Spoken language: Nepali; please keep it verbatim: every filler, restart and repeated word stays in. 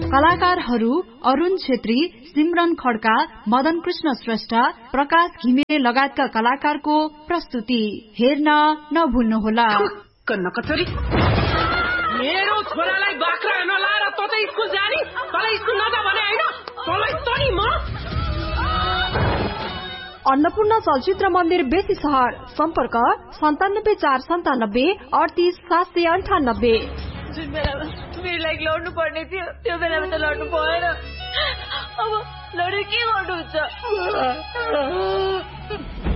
कलाकारहरू अरुण छेत्री, सिमरन खड्का, मदन कृष्ण श्रेष्ठ, प्रकाश घिमिरे लगायतका कलाकारको प्रस्तुति हेर्न नभुल्नुहोला। मेरो छोरालाई बाख्रा हेर्न लाएर त त स्कुल जानी, तँलाई स्कुल नजा भने हैन, तँलाई तनी म अन्नपूर्ण चलचित्र मन्दिर बेसी सहर सम्पर्क सन्तानब्बे चार सन्तानब्बे अडतिस सात सय अन्ठानब्बे। जुन बेलामा मेरो लागि लड्नु पर्ने थियो त्यो बेलामा त लड्नु भएन, अब लडेर के गर्नुहुन्छ?